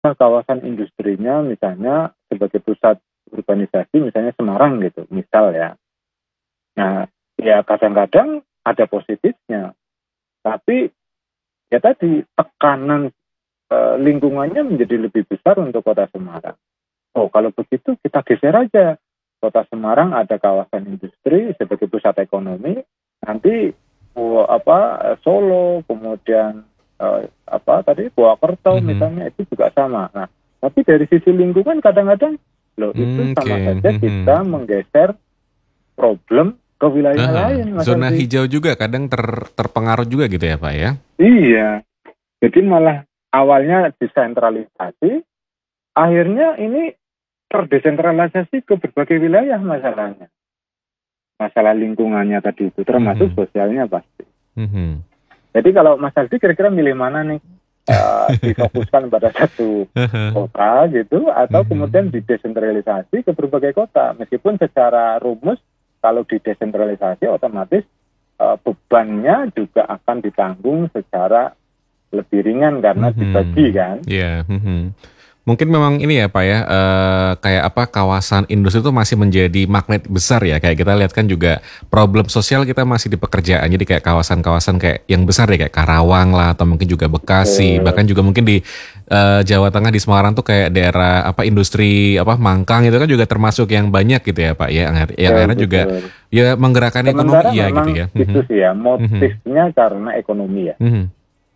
kawasan industrinya misalnya sebagai pusat urbanisasi misalnya Semarang gitu, misal ya. Nah, ya kadang-kadang ada positifnya, tapi ya tadi tekanan lingkungannya menjadi lebih besar untuk Kota Semarang. Oh, kalau begitu kita geser aja. Kota Semarang ada kawasan industri sebagai pusat ekonomi, nanti Solo, kemudian Purwokerto Mhm. misalnya itu juga sama. Nah, tapi dari sisi lingkungan kadang-kadang loh itu Oke. sama saja Mhm. kita menggeser problem ke wilayah Aha. lain, Mas Zona Alfi. hijau juga kadang terpengaruh juga gitu ya Pak ya? Iya, jadi malah awalnya desentralisasi, akhirnya ini terdesentralisasi ke berbagai wilayah masalahnya. Masalah lingkungannya tadi itu, termasuk Mhm. sosialnya pasti. Mhm. Jadi kalau Mas Aldi kira-kira milih mana nih? Difokuskan pada satu Heeh. kota gitu, atau kemudian Mhm. didesentralisasi ke berbagai kota. Meskipun secara rumus, kalau didesentralisasi otomatis bebannya juga akan ditanggung secara lebih ringan karena dibagi Mhm. kan. Iya, mhm. Mungkin memang ini ya Pak ya, kayak apa, kawasan industri itu masih menjadi magnet besar ya, kayak kita lihat kan juga problem sosial kita masih di pekerjaan, jadi kayak kawasan-kawasan kayak yang besar deh, kayak Karawang lah, atau mungkin juga Bekasi, bahkan juga mungkin di Jawa Tengah di Semarang tuh kayak daerah apa industri apa Mangkang itu kan juga termasuk yang banyak gitu ya Pak ya, yang Betul, akhirnya juga betul. ya menggerakkan ekonomi Sementara iya gitu memang ya. itu Mhm. sih ya, Mhm. motifnya karena ekonomi ya. Mhm.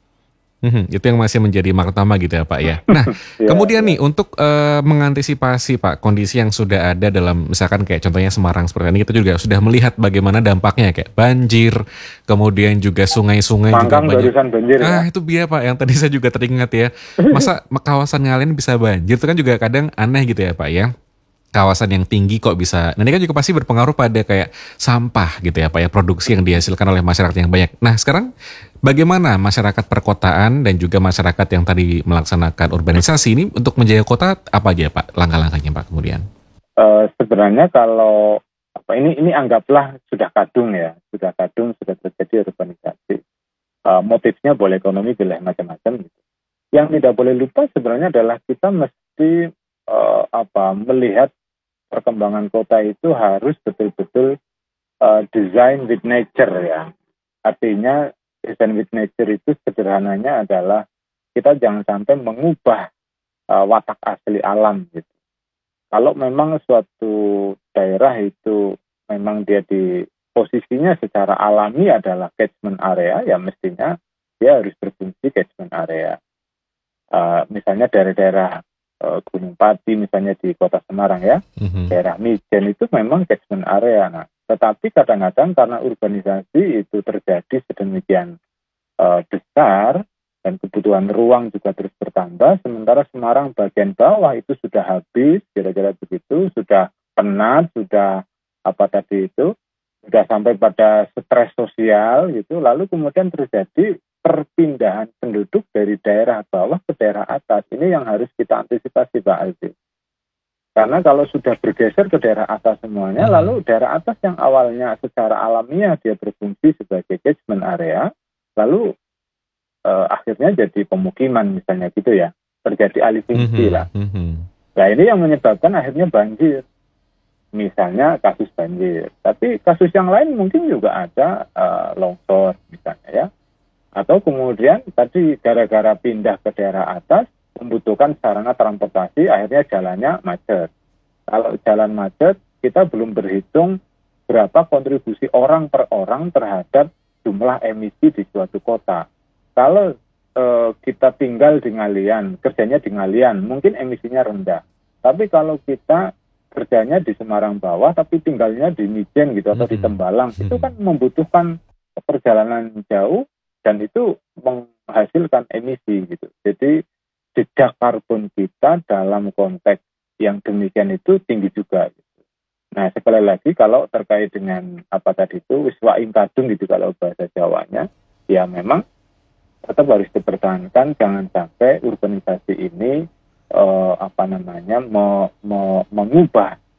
Mhm, itu yang masih menjadi mark utama gitu ya Pak ya. Nah, Ya, kemudian nih ya. untuk mengantisipasi Pak kondisi yang sudah ada dalam misalkan kayak contohnya Semarang seperti ini kita juga sudah melihat bagaimana dampaknya kayak banjir, kemudian juga sungai-sungai juga Mangkang banyak. barusan banjir ya. Ah itu dia Pak yang tadi saya juga teringat ya. Masa kawasan ngalian bisa banjir itu kan juga kadang aneh gitu ya Pak ya, kawasan yang tinggi kok bisa. Nah ini kan juga pasti berpengaruh pada kayak sampah gitu ya Pak ya, produksi yang dihasilkan oleh masyarakat yang banyak. Nah sekarang bagaimana masyarakat perkotaan dan juga masyarakat yang tadi melaksanakan urbanisasi ini untuk menjaga kota apa aja Pak langkah-langkahnya Pak kemudian? Sebenarnya kalau ini anggaplah sudah kadung ya, sudah kadung sudah terjadi urbanisasi. Motifnya boleh ekonomi, boleh macam-macam gitu. Yang tidak boleh lupa sebenarnya adalah kita mesti melihat perkembangan kota itu harus betul-betul design with nature ya. Artinya design with nature itu sederhananya adalah kita jangan sampai mengubah watak asli alam gitu. Kalau memang suatu daerah itu memang dia di posisinya secara alami adalah catchment area, ya mestinya dia harus berfungsi catchment area. Misalnya daerah-daerah Gunung Pati, misalnya di Kota Semarang ya, Mhm. daerah Mijen itu memang catchment area. Nah, tetapi kadang-kadang karena urbanisasi itu terjadi sedemikian besar dan kebutuhan ruang juga terus bertambah, sementara Semarang bagian bawah itu sudah habis, kira-kira begitu, sudah penat, sudah apa tadi itu, sudah sampai pada stres sosial gitu, lalu kemudian terjadi perpindahan penduduk dari daerah bawah ke daerah atas. Ini yang harus kita antisipasi Pak Aldi. Karena kalau sudah bergeser ke daerah atas semuanya, Mhm. lalu daerah atas yang awalnya secara alamiah dia berfungsi sebagai catchment area, lalu akhirnya jadi pemukiman misalnya gitu ya, terjadi alih fungsi lah. Mhm. Mhm. Nah ini yang menyebabkan akhirnya banjir, misalnya kasus banjir. Tapi kasus yang lain mungkin juga ada longsor misalnya ya, atau kemudian tadi gara-gara pindah ke daerah atas membutuhkan sarana transportasi, akhirnya jalannya macet. Kalau jalan macet, kita belum berhitung berapa kontribusi orang per orang terhadap jumlah emisi di suatu kota. Kalau kita tinggal di Ngalian, kerjanya di Ngalian, mungkin emisinya rendah. Tapi kalau kita kerjanya di Semarang bawah, tapi tinggalnya di Mijen gitu atau di Mhm. Tembalang, itu kan Mhm. membutuhkan perjalanan jauh dan itu menghasilkan emisi gitu. Jadi jejak karbon kita dalam konteks yang demikian itu tinggi juga. Nah, sekali lagi kalau terkait dengan apa tadi itu wiswa kadung gitu kalau bahasa Jawanya, ya memang tetap harus dipertahankan, jangan sampai urbanisasi ini mengubah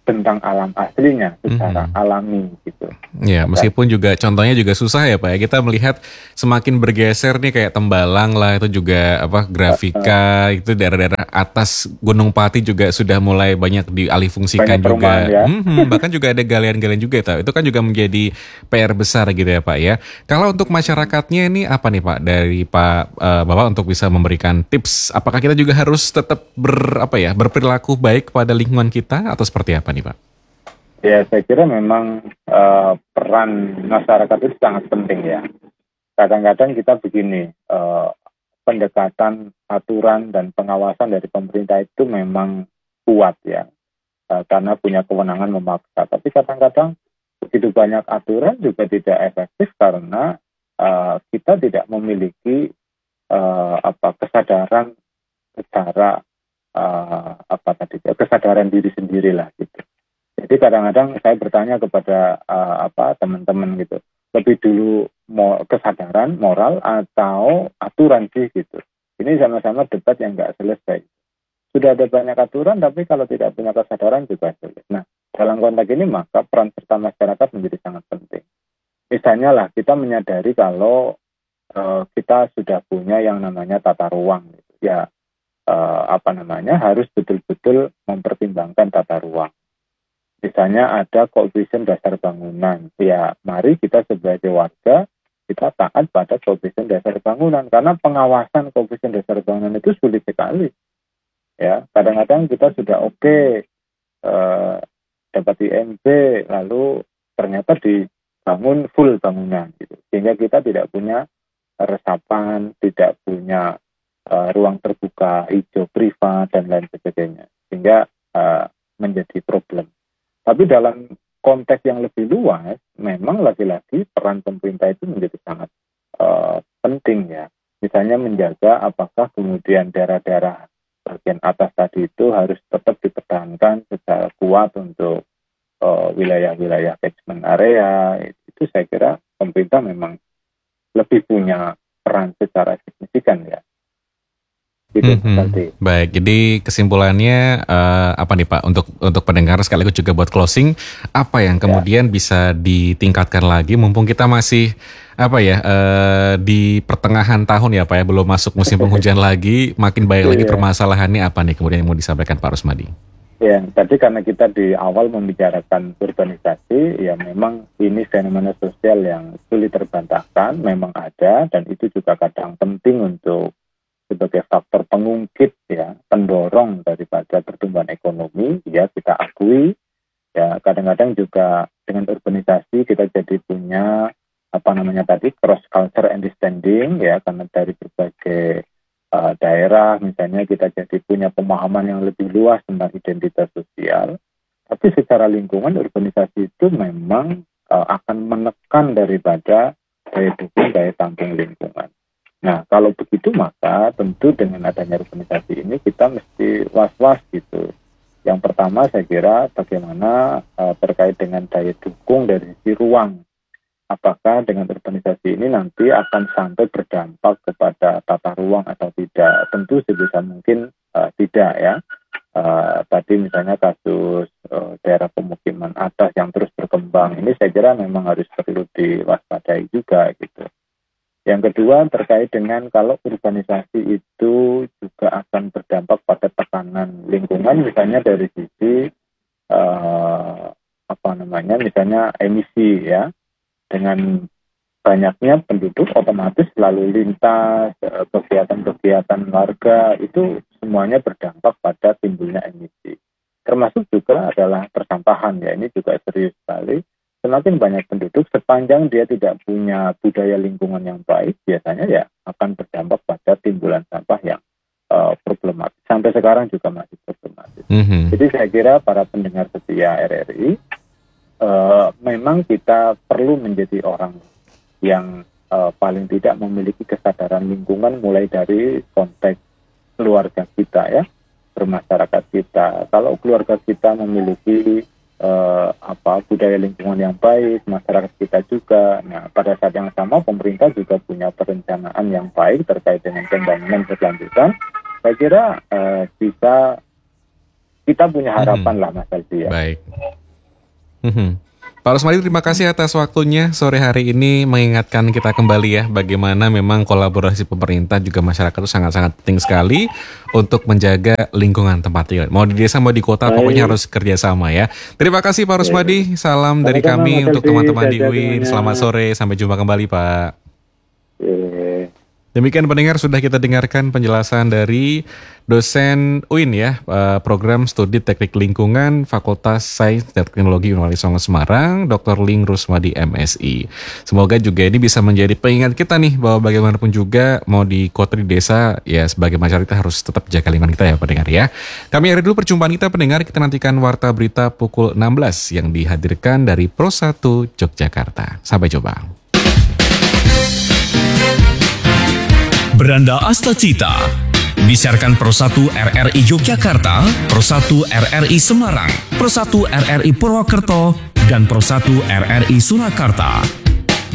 bentang alam aslinya secara alami gitu. Ya, meskipun juga contohnya juga susah ya Pak ya. Kita melihat semakin bergeser nih kayak Tembalang lah, itu juga apa grafika itu daerah-daerah atas Gunung Pati juga sudah mulai banyak dialihfungsikan Banyak perumahan juga. ya. Bahkan juga ada galian-galian juga Pak. Itu kan juga menjadi PR besar gitu ya Pak ya. Kalau untuk masyarakatnya ini apa nih Pak dari Pak Bapak untuk bisa memberikan tips? Apakah kita juga harus tetap berperilaku baik pada lingkungan kita atau seperti apa nih Pak? Ya, saya kira memang peran masyarakat itu sangat penting ya. Kadang-kadang kita begini, pendekatan aturan dan pengawasan dari pemerintah itu memang kuat ya, karena punya kewenangan memaksa. Tapi kadang-kadang begitu banyak aturan juga tidak efektif karena kita tidak memiliki kesadaran secara kesadaran diri sendiri lah gitu. Jadi kadang-kadang saya bertanya kepada teman-teman gitu, lebih dulu kesadaran moral atau aturan sih gitu. Ini sama-sama debat yang nggak selesai. Sudah ada banyak aturan, tapi kalau tidak punya kesadaran juga sulit. Nah, dalam konteks ini maka peran serta masyarakat menjadi sangat penting. Misalnya lah kita menyadari kalau kita sudah punya yang namanya tata ruang, gitu. Ya harus betul-betul mempertimbangkan tata ruang. Misalnya ada koefisien dasar bangunan, ya mari kita sebagai warga kita taat pada koefisien dasar bangunan karena pengawasan koefisien dasar bangunan itu sulit sekali. Ya kadang-kadang kita sudah dapat IMB lalu ternyata dibangun full bangunan, gitu. Sehingga kita tidak punya resapan, tidak punya ruang terbuka hijau privat dan lain sebagainya, sehingga menjadi problem. Tapi dalam konteks yang lebih luas, memang lagi-lagi peran pemerintah itu menjadi sangat penting ya. Misalnya menjaga apakah kemudian daerah-daerah bagian atas tadi itu harus tetap dipertahankan secara kuat untuk wilayah-wilayah catchment area. Itu saya kira pemerintah memang lebih punya peran secara signifikan ya. Baik, jadi kesimpulannya apa nih Pak untuk pendengar sekaligus juga buat closing, apa yang kemudian bisa ditingkatkan lagi mumpung kita masih di pertengahan tahun ya Pak ya, belum masuk musim penghujan lagi, makin banyak lagi permasalahannya, apa nih kemudian yang mau disampaikan Pak Rusmadi? Ya, tadi karena kita di awal membicarakan urbanisasi, ya memang ini fenomena sosial yang sulit terbantahkan, memang ada dan itu juga kadang penting untuk sebagai faktor pengungkit ya, pendorong daripada pertumbuhan ekonomi, ya kita akui ya kadang-kadang juga dengan urbanisasi kita jadi punya cross culture understanding ya, karena dari berbagai daerah misalnya kita jadi punya pemahaman yang lebih luas tentang identitas sosial. Tapi secara lingkungan urbanisasi itu memang akan menekan daripada daya dukung daya tampung lingkungan. Nah, kalau begitu maka tentu dengan adanya urbanisasi ini kita mesti was-was gitu. Yang pertama saya kira bagaimana terkait dengan daya dukung dari sisi ruang. Apakah dengan urbanisasi ini nanti akan sampai berdampak kepada tata ruang atau tidak? Tentu sebisa mungkin tidak ya. Tadi misalnya kasus daerah pemukiman atas yang terus berkembang, ini saya kira memang harus perlu diwaspadai juga gitu. Yang kedua terkait dengan kalau urbanisasi itu juga akan berdampak pada tekanan lingkungan, misalnya dari sisi misalnya emisi ya, dengan banyaknya penduduk otomatis lalu lintas kegiatan-kegiatan warga itu semuanya berdampak pada timbulnya emisi. Termasuk juga adalah persampahan ya, ini juga serius sekali. Semakin banyak penduduk, sepanjang dia tidak punya budaya lingkungan yang baik, biasanya ya akan berdampak pada timbulan sampah yang problematis. Sampai sekarang juga masih problematis. Jadi saya kira para pendengar setia RRI, memang kita perlu menjadi orang yang paling tidak memiliki kesadaran lingkungan mulai dari konteks keluarga kita ya, bermasyarakat kita. Kalau keluarga kita memiliki budaya lingkungan yang baik, masyarakat kita juga. Nah, pada saat yang sama pemerintah juga punya perencanaan yang baik terkait dengan pembangunan berkelanjutan. Saya kira bisa kita punya harapan lah Mas Aldi ya. Baik. Pak Rusmadi, terima kasih atas waktunya sore hari ini mengingatkan kita kembali ya bagaimana memang kolaborasi pemerintah juga masyarakat itu sangat-sangat penting sekali untuk menjaga lingkungan tempat tinggal. Mau di desa mau di kota pokoknya harus kerjasama ya. Terima kasih Pak Rusmadi, salam dari kami untuk teman-teman di UIN. Selamat sore, sampai jumpa kembali Pak. Demikian pendengar, sudah kita dengarkan penjelasan dari dosen UIN ya, program studi teknik lingkungan Fakultas Sains dan Teknologi Universitas Songo Semarang, Dr. Ling Rusmadi MSI. Semoga juga ini bisa menjadi pengingat kita nih bahwa bagaimanapun juga mau di kota di desa ya sebagai masyarakat kita harus tetap jaga lingkungan kita ya pendengar ya. Kami akhiri dulu perjumpaan kita pendengar, kita nantikan Warta Berita pukul 16 yang dihadirkan dari Pro 1 Yogyakarta. Sampai jumpa. Beranda Astacita disiarkan Pro 1 RRI Yogyakarta, Pro 1 RRI Semarang, Pro 1 RRI Purwokerto, dan Pro 1 RRI Surakarta.